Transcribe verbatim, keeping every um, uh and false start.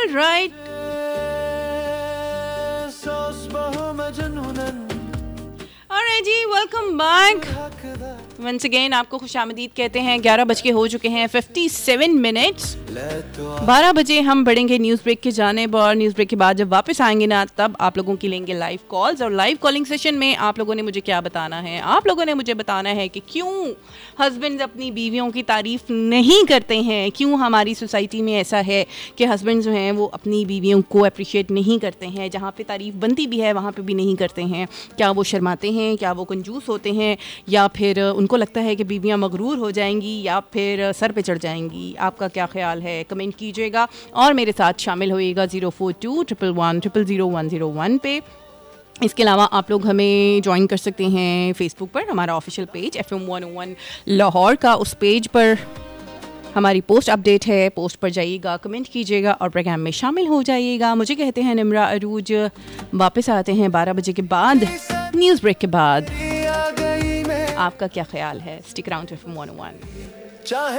All right. Alright जी, welcome back. Once again आपको खुशामदीद कहते हैं. ग्यारह बज के हो चुके हैं फिफ्टी सेवन मिनट्स. बारह बजे हम बढ़ेंगे न्यूज़ ब्रेक की जानिब और न्यूज़ ब्रेक के बाद जब वापस आएंगे ना तब आप लोगों की लेंगे लाइव कॉल्स. और लाइव कॉलिंग सेशन में आप लोगों ने मुझे क्या बताना है? आप लोगों ने मुझे बताना है कि क्यों हस्बैंड्स अपनी बीवियों की तारीफ़ नहीं करते हैं. क्यों हमारी सोसाइटी में ऐसा है कि हस्बैंड जो हैं वो अपनी बीवियों को अप्रिशिएट नहीं करते हैं. जहाँ पे तारीफ़ बनती भी है वहाँ पे भी नहीं करते हैं. क्या वो शर्माते हैं? क्या वो कंजूस होते हैं? या फिर उनको लगता है कि बीवियाँ मगरूर हो जाएंगी या फिर सर पे चढ़ जाएंगी? आपका क्या ख्याल है? कमेंट कीजिएगा और मेरे साथ शामिल होइएगा zero four to triple one triple zero one zero one पे. इसके अलावा आप लोग हमें ज्वाइन कर सकते हैं फेसबुक पर, हमारा official page F M one ओ वन लाहौर का. उस पेज पर हमारी पोस्ट अपडेट है. पोस्ट पर जाइएगा, कमेंट कीजिएगा और प्रोग्राम में शामिल हो जाइएगा. मुझे कहते हैं निम्रा अरूज. वापस आते हैं बारह बजे के बाद, न्यूज़ ब्रेक के बाद. आपका क्या ख्याल है? Stick around F M one ओ वन.